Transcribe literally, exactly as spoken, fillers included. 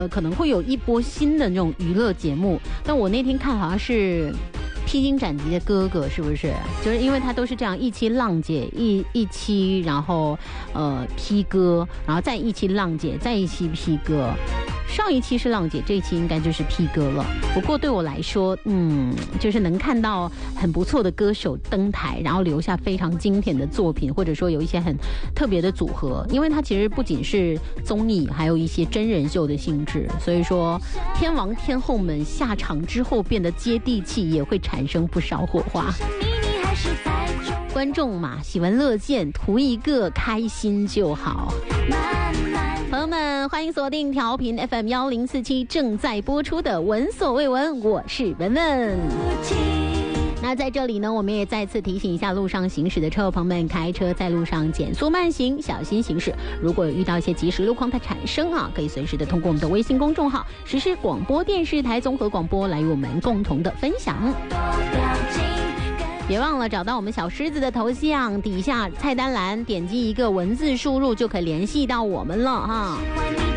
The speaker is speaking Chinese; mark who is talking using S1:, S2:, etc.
S1: 呃，可能会有一波新的那种娱乐节目，但我那天看好像是披荆斩棘的哥哥，是不是？就是因为他都是这样一期浪姐，一一期，然后呃披哥，然后再一期浪姐，再一期披哥。上一期是浪姐，这一期应该就是披哥了。不过对我来说，嗯，就是能看到很不错的歌手登台，然后留下非常经典的作品，或者说有一些很特别的组合。因为它其实不仅是综艺，还有一些真人秀的性质。所以说，天王天后们下场之后变得接地气，也会产生不少火花。观众嘛，喜闻乐见，图一个开心就好。朋友们，欢迎锁定调频 F M 一零四七正在播出的闻所未闻，我是文文。那在这里呢，我们也再次提醒一下路上行驶的车友朋友们，开车在路上减速慢行，小心行驶。如果有遇到一些即时路况的产生啊，可以随时的通过我们的微信公众号实施广播电视台综合广播来与我们共同的分享。别忘了找到我们小狮子的头像，底下菜单栏点击一个文字输入就可以联系到我们了哈。